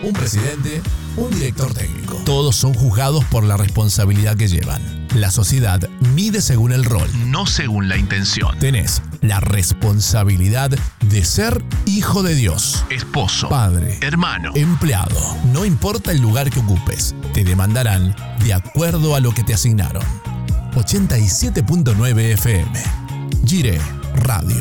un presidente, un director técnico. Todos son juzgados por la responsabilidad que llevan. La sociedad mide según el rol, no según la intención. Tenés la responsabilidad de ser hijo de Dios, esposo, padre, hermano, empleado. No importa el lugar que ocupes, te demandarán de acuerdo a lo que te asignaron. 87.9 FM. Gire Radio.